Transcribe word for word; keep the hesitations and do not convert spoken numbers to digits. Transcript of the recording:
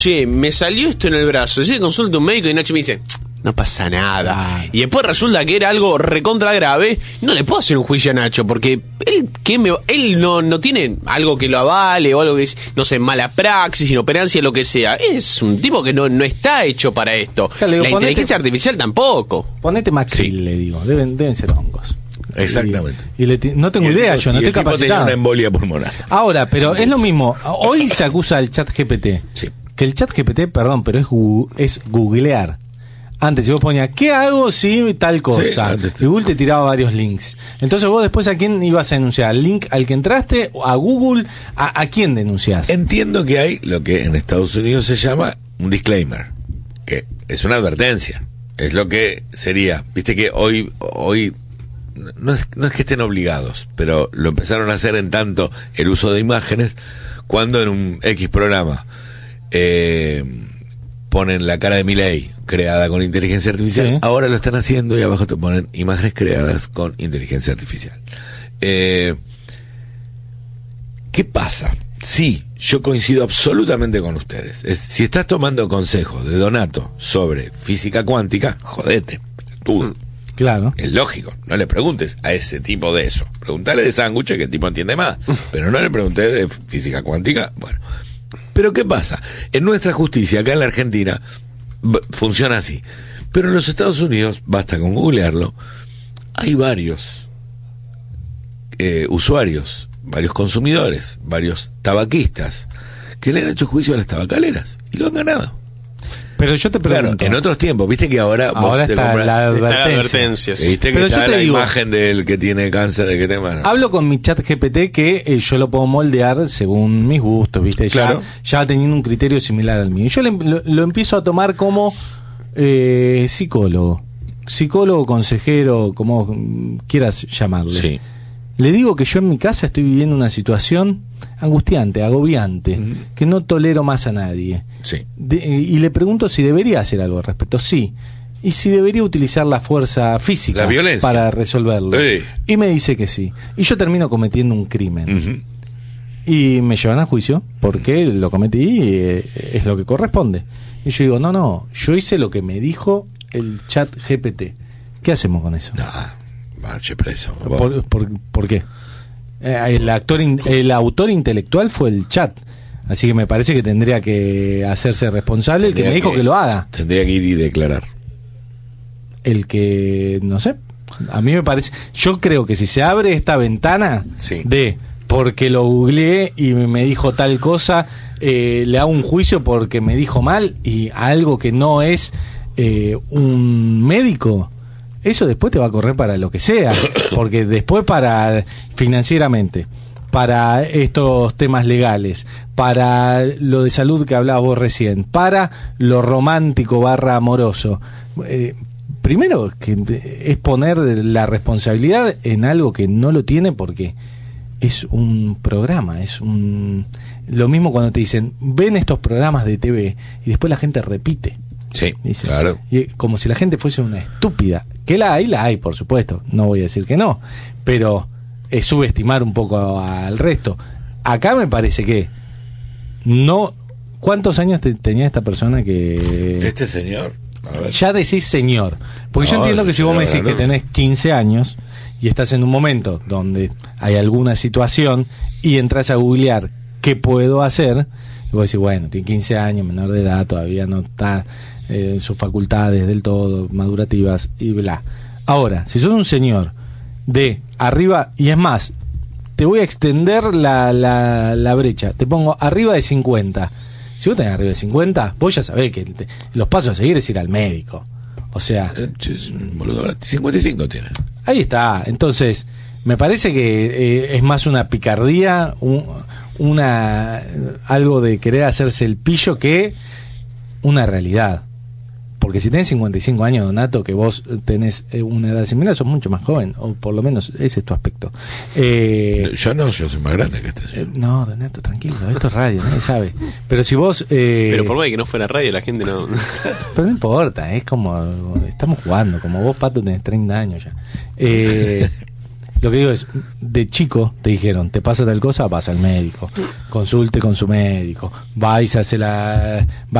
che, me salió esto en el brazo, yo consulto a un médico y Nacho me dice, no pasa nada. Ah. Y después resulta que era algo recontra grave. No le puedo hacer un juicio a Nacho, porque él, ¿qué me, él no, no tiene algo que lo avale o algo que es, no sé, mala praxis, inoperancia, lo que sea. Es un tipo que no, no está hecho para esto. Claro, digo, la ponete, inteligencia artificial tampoco. Ponete Maxil, sí. le digo, deben, deben ser hongos. Exactamente. Y, y le t- no tengo y idea, el, yo no estoy capacitado. Tenía una embolia pulmonar. Ahora, pero es lo mismo. Hoy se acusa al chat G P T. Sí. Que el chat G P T, perdón, pero es, gu- es googlear. Antes, si vos ponías, ¿qué hago si tal cosa? Sí, y Google te tiraba varios links. Entonces vos después, ¿a quién ibas a denunciar? ¿Al link al que entraste? ¿A Google? ¿A, a quién denunciás? Entiendo que hay lo que en Estados Unidos se llama un disclaimer, que es una advertencia. Es lo que sería, viste que hoy hoy no es, no es que estén obligados, pero lo empezaron a hacer en tanto el uso de imágenes, cuando en un X programa eh, ponen la cara de Milei creada con inteligencia artificial, sí. Ahora lo están haciendo y abajo te ponen imágenes creadas con inteligencia artificial. Eh, ¿Qué pasa? Sí, yo coincido absolutamente con ustedes. Es, si estás tomando consejos de Donato sobre física cuántica, jodete, tú. Claro. Es lógico, no le preguntes a ese tipo de eso. Preguntale de sándwiches, que el tipo entiende más, pero no le pregunté de física cuántica. Bueno, pero ¿qué pasa? En nuestra justicia, acá en la Argentina, b- funciona así. Pero en los Estados Unidos, basta con googlearlo, hay varios eh, usuarios, varios consumidores, varios tabaquistas, que le han hecho juicio a las tabacaleras y lo han ganado. Pero yo te pregunto, claro, en otros tiempos, viste que ahora, ahora vos te está, compras, la advertencia. Está la advertencia, sí. Viste que pero está yo te la digo, imagen del que tiene cáncer, del que te manda. Hablo con mi chat G P T que eh, yo lo puedo moldear según mis gustos, viste, claro. ya, ya teniendo un criterio similar al mío. Yo le, lo, lo empiezo a tomar como eh, psicólogo, psicólogo, consejero, como quieras llamarle. Sí. Le digo que yo en mi casa estoy viviendo una situación angustiante, agobiante, uh-huh. que no tolero más a nadie. Sí. De, y le pregunto si debería hacer algo al respecto. Sí. Y si debería utilizar la fuerza física la para resolverlo. Sí. Y me dice que sí. Y yo termino cometiendo un crimen. Uh-huh. Y me llevan a juicio porque lo cometí y eh, es lo que corresponde. Y yo digo, no, no, yo hice lo que me dijo el chat G P T. ¿Qué hacemos con eso? No. Marche preso. ¿Por, por, ¿Por qué? Eh, el, actor in, el autor intelectual fue el chat. Así que me parece que tendría que hacerse responsable tendría el que me dijo que, que lo haga. Tendría que ir y declarar. El que, no sé, a mí me parece... Yo creo que si se abre esta ventana sí. de porque lo googleé y me dijo tal cosa, eh, le hago un juicio porque me dijo mal y algo que no es eh, un médico... Eso después te va a correr para lo que sea, porque después para financieramente, para estos temas legales, para lo de salud que hablabas vos recién, para lo romántico barra amoroso, eh, primero que es poner la responsabilidad en algo que no lo tiene porque es un programa, es un... Lo mismo cuando te dicen, ven estos programas de T V y después la gente repite. Sí, dice, claro. Y como si la gente fuese una estúpida. Que la hay, la hay, por supuesto. No voy a decir que no. Pero es subestimar un poco al resto. Acá me parece que no... ¿Cuántos años te, tenía esta persona que... Este señor... A ver. Ya decís señor. Porque no, yo entiendo que si vos me decís que tenés quince años y estás en un momento donde hay alguna situación y entras a googlear qué puedo hacer, y vos decís, bueno, tiene quince años, menor de edad, todavía no está... Eh, sus facultades del todo madurativas y bla. Ahora, si sos un señor de arriba, y es más, te voy a extender la, la, la brecha, te pongo arriba de cincuenta. Si vos tenés arriba de cincuenta, vos ya sabés que te, los pasos a seguir es ir al médico. O sea, boludo, cincuenta y cinco tiene. Ahí está. Entonces, me parece que eh, es más una picardía, un, una algo de querer hacerse el pillo que una realidad. Porque si tenés cincuenta y cinco años, Donato, que vos tenés una edad similar, sos mucho más joven, o por lo menos ese es tu aspecto. Eh, yo no, yo soy más grande que este. Eh, no, Donato, tranquilo, esto es radio, nadie sabe. Pero si vos... Eh, pero por más que no fuera radio, la gente no... Pero no importa, es como... Estamos jugando, como vos, Pato, tenés treinta años ya. Eh, Lo que digo es, de chico te dijeron, te pasa tal cosa, vas al médico, consulte con su médico, vais a hacer la...